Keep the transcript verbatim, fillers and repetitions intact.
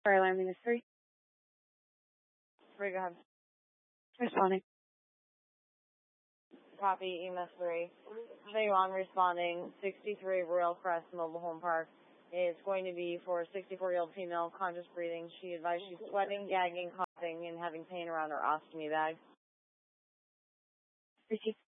Fire alarm minus three. Three, go ahead. Responding. Copy, E M S three. J-one responding, sixty-three Royal Crest Mobile Home Park. It's going to be for a sixty-four-year-old female, conscious breathing. She advised she's sweating, gagging, coughing, and having pain around her ostomy bag. Receive.